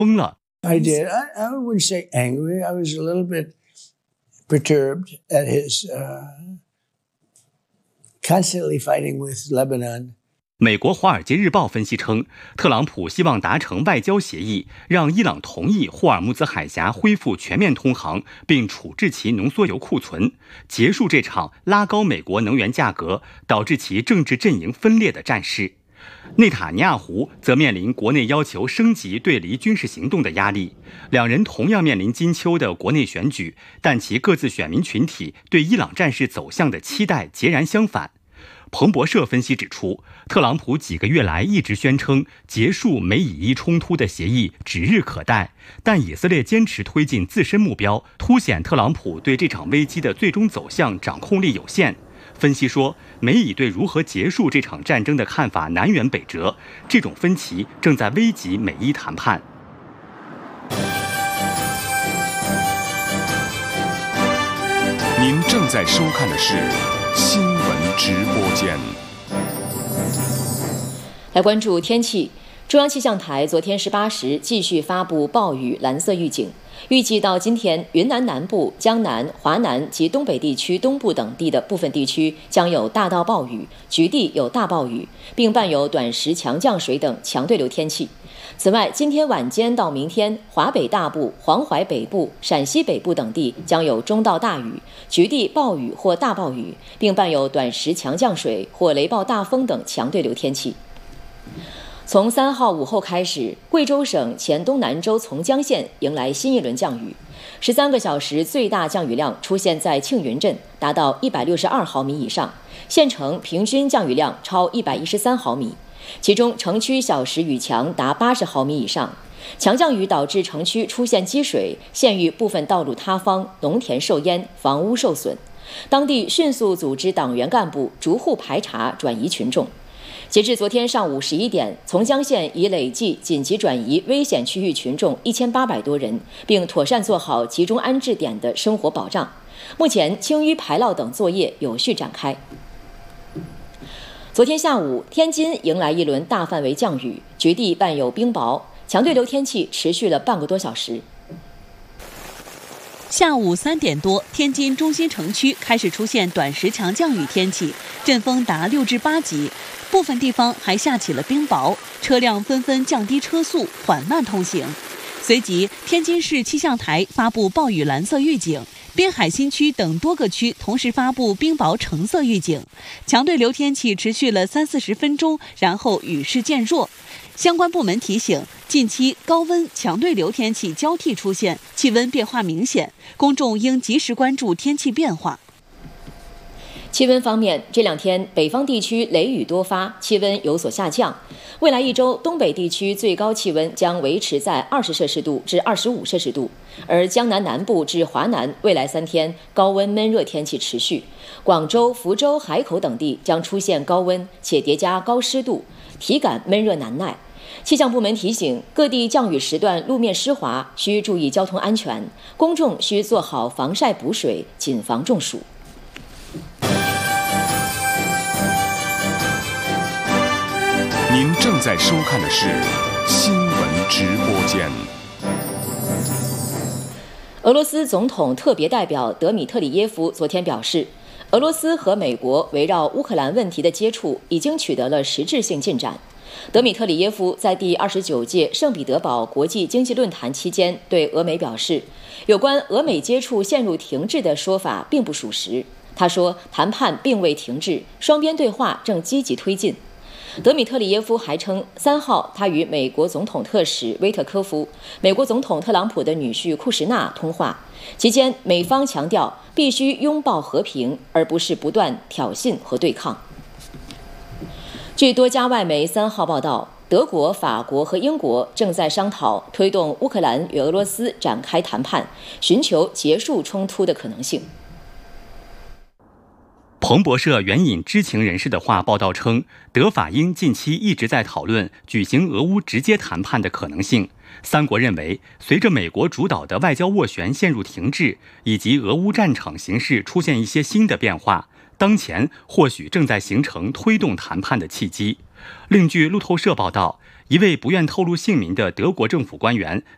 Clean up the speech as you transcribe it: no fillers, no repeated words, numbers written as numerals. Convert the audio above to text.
疯了。 I did. I wouldn't say angry. I was a little bit perturbed at his constantly fighting with Lebanon. 美国《华尔街日报》分析称，特朗普希望达成外交协议，让伊朗同意霍尔木兹海峡恢复全面通航，并处置其浓缩铀库存，结束这场拉高美国能源价格、导致其政治阵营分裂的战事。内塔尼亚胡则面临国内要求升级对离军事行动的压力，两人同样面临金秋的国内选举，但其各自选民群体对伊朗战事走向的期待截然相反。彭博社分析指出，特朗普几个月来一直宣称结束美以伊冲突的协议指日可待，但以色列坚持推进自身目标，凸显特朗普对这场危机的最终走向掌控力有限。分析说，美以对如何结束这场战争的看法南辕北辙，这种分歧正在危及美伊谈判。 您正在收看的是新闻直播间。 来关注天气。中央气象台昨天18时继续发布暴雨蓝色预警，预计到今天，云南南部、江南、华南及东北地区东部等地的部分地区将有大到暴雨，局地有大暴雨，并伴有短时强降水等强对流天气。此外，今天晚间到明天，华北大部、黄淮北部、陕西北部等地将有中到大雨，局地暴雨或大暴雨，并伴有短时强降水或雷暴大风等强对流天气。从3号午后开始，贵州省黔东南州从江县迎来新一轮降雨，13个小时最大降雨量出现在庆云镇，达到162毫米以上，县城平均降雨量超113毫米，其中城区小时雨强达80毫米以上。强降雨导致城区出现积水，县域部分道路塌方，农田受淹，房屋受损。当地迅速组织党员干部逐户排查，转移群众。截至昨天上午11点，从江县已累计紧急转移危险区域群众1800多人，并妥善做好集中安置点的生活保障。目前清淤排涝等作业有序展开。昨天下午，天津迎来一轮大范围降雨，局地伴有冰雹，强对流天气持续了半个多小时。 下午3点多，天津中心城区开始出现短时强降雨天气，阵风达6至8级，部分地方还下起了冰雹，车辆纷纷降低车速，缓慢通行。随即，天津市气象台发布暴雨蓝色预警，滨海新区等多个区同时发布冰雹橙色预警。强对流天气持续了30-40分钟，然后雨势渐弱。相关部门提醒，近期高温、强对流天气交替出现，气温变化明显，公众应及时关注天气变化。 气温方面，这2天北方地区雷雨多发，气温有所下降。未来1周，东北地区最高气温将维持在20摄氏度至25摄氏度，而江南南部至华南未来3天高温闷热天气持续。广州、福州、海口等地将出现高温，且叠加高湿度，体感闷热难耐。气象部门提醒，各地降雨时段路面湿滑，需注意交通安全，公众需做好防晒补水，谨防中暑。 您正在收看的是新闻直播间。 俄罗斯总统特别代表德米特里耶夫昨天表示，俄罗斯和美国围绕乌克兰问题的接触已经取得了实质性进展。德米特里耶夫在第29届圣彼得堡国际经济论坛期间对俄媒表示，有关俄美接触陷入停滞的说法并不属实。他说，谈判并未停滞，双边对话正积极推进。德米特里耶夫还称，3号他与美国总统特使威特科夫、美国总统特朗普的女婿库什纳通话，期间美方强调必须拥抱和平，而不是不断挑衅和对抗。据多家外媒3号报道，德国、法国和英国正在商讨推动乌克兰与俄罗斯展开谈判，寻求结束冲突的可能性。 彭博社援引知情人士的话报道称，德法英近期一直在讨论举行俄乌直接谈判的可能性。3国认为，随着美国主导的外交斡旋陷入停滞，以及俄乌战场形势出现一些新的变化，当前或许正在形成推动谈判的契机。另据路透社报道，一位不愿透露姓名的德国政府官员